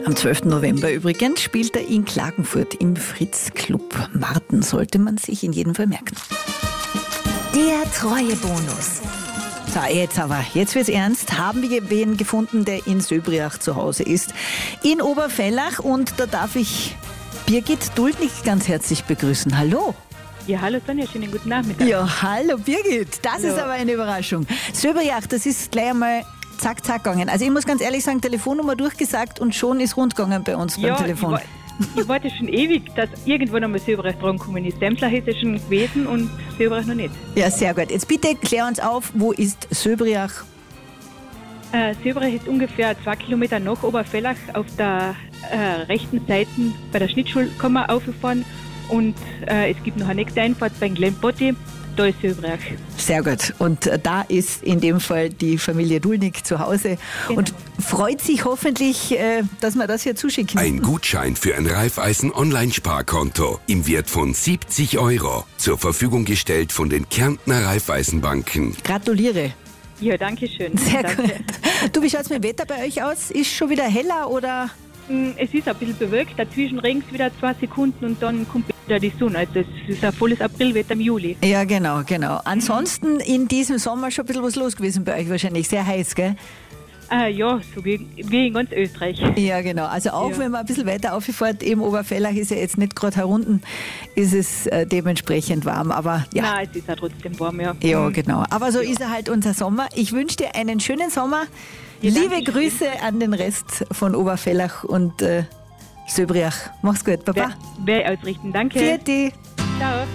Am 12. November übrigens spielt er in Klagenfurt im Fritz-Club. Marten sollte man sich in jedem Fall merken. Der Treuebonus. So, jetzt wird's ernst. Haben wir wen gefunden, der in Söbriach zu Hause ist? In Oberfellach, und da darf ich Birgit Duldnig ganz herzlich begrüßen. Hallo. Ja, hallo Sonja, schönen guten Nachmittag. Ja, hallo Birgit. Das ist aber eine Überraschung. Söbriach, das ist gleich einmal zack, zack gegangen. Also ich muss ganz ehrlich sagen, Telefonnummer durchgesagt und schon ist rund gegangen bei uns beim Telefon. Ich warte schon ewig, dass irgendwann einmal Söbriach drankommen ist. Semplach ist ja schon gewesen und Söbriach noch nicht. Ja, sehr gut. Jetzt bitte klär uns auf, wo ist Söbriach? Söbriach ist ungefähr 2 Kilometer nach Oberfellach auf der rechten Seite bei der Schnittschule kann man auffahren. Und es gibt noch eine nächste Einfahrt bei Glenbotti, da ist Söbriach. Sehr gut. Und da ist in dem Fall die Familie Duldnig zu Hause und freut sich hoffentlich, dass wir das hier zuschicken. Ein Gutschein für ein Raiffeisen-Online-Sparkonto im Wert von 70 € zur Verfügung gestellt von den Kärntner Raiffeisenbanken. Gratuliere. Ja, danke schön. Sehr danke. gut. Du, wie schaut es mit dem Wetter bei euch aus? Ist schon wieder heller oder? Es ist ein bisschen bewölkt, dazwischen regnet es wieder 2 Sekunden und dann kommt wieder die Sonne. Also es ist ein volles Aprilwetter im Juli. Ja, genau. Ansonsten in diesem Sommer schon ein bisschen was los gewesen bei euch wahrscheinlich. Sehr heiß, gell? Ja, so wie in ganz Österreich. Ja, genau. Also auch wenn man ein bisschen weiter auffährt, im Oberfellach ist ja jetzt nicht gerade herunten, ist es dementsprechend warm. Aber ja. Nein, es ist ja trotzdem warm, ja. Ja, genau. Aber so ist er halt unser Sommer. Ich wünsche dir einen schönen Sommer. Ja, liebe Grüße an den Rest von Oberfellach und Söbriach. Mach's gut, Papa. Wer ausrichten, danke. Vierte. Ciao.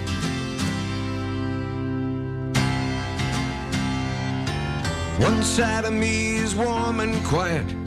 One side of me is warm and quiet.